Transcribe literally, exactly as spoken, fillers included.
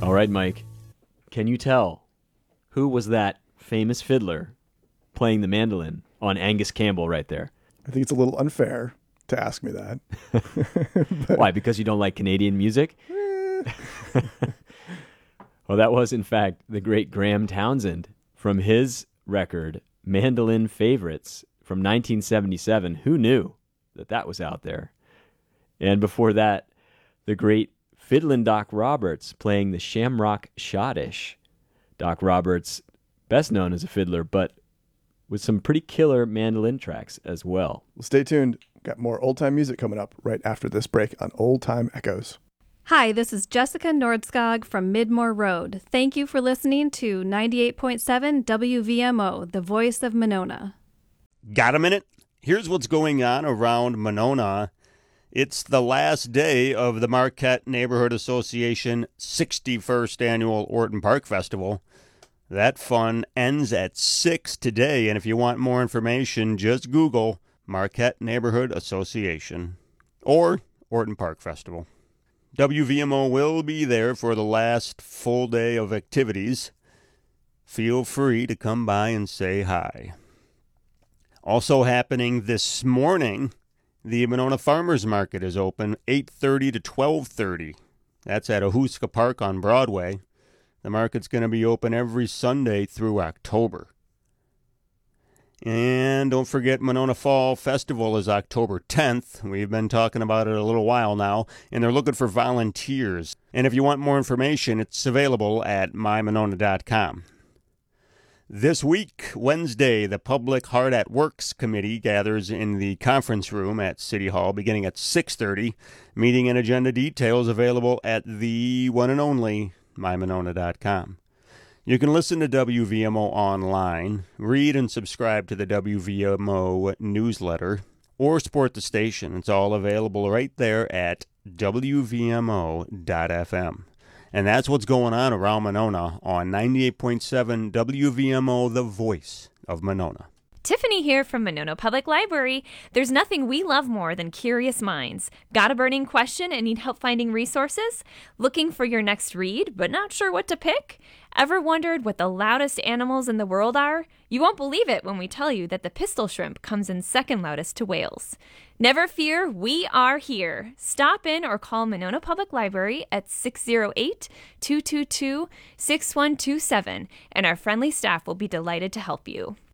All right, Mike. Can you tell who was that famous fiddler playing the mandolin on Angus Campbell right there? I think it's a little unfair to ask me that. But... Why? Because you don't like Canadian music? Well, that was, in fact, the great Graham Townsend from his record, Mandolin Favorites, from nineteen seventy-seven. Who knew that that was out there? And before that, the great Fiddlin' Doc Roberts playing the Shamrock Schottische. Doc Roberts, best known as a fiddler, but with some pretty killer mandolin tracks as well. Well, stay tuned. Got more old-time music coming up right after this break on Old Time Echoes. Hi, this is Jessica Nordskog from Midmore Road. Thank you for listening to ninety-eight point seven W V M O, the voice of Monona. Got a minute? Here's what's going on around Monona. It's the last day of the Marquette Neighborhood Association sixty-first Annual Orton Park Festival. That fun ends at six today, and if you want more information, just Google Marquette Neighborhood Association or Orton Park Festival. W V M O will be there for the last full day of activities. Feel free to come by and say hi. Also happening this morning, the Monona Farmers Market is open eight thirty to twelve thirty. That's at Ahuska Park on Broadway. The market's going to be open every Sunday through October. And don't forget, Monona Fall Festival is October tenth. We've been talking about it a little while now, and they're looking for volunteers. And if you want more information, it's available at my monona dot com. This week, Wednesday, the Public Heart at Works Committee gathers in the conference room at City Hall beginning at six thirty. Meeting and agenda details available at the one and only my monona dot com. You can listen to W V M O online, read and subscribe to the W V M O newsletter, or support the station. It's all available right there at W V M O dot F M. And that's what's going on around Monona on ninety-eight point seven W V M O, the voice of Monona. Tiffany here from Monona Public Library. There's nothing we love more than curious minds. Got a burning question and need help finding resources? Looking for your next read, but not sure what to pick? Ever wondered what the loudest animals in the world are? You won't believe it when we tell you that the pistol shrimp comes in second loudest to whales. Never fear, we are here. Stop in or call Monona Public Library at six oh eight, two two two, six one two seven, and our friendly staff will be delighted to help you.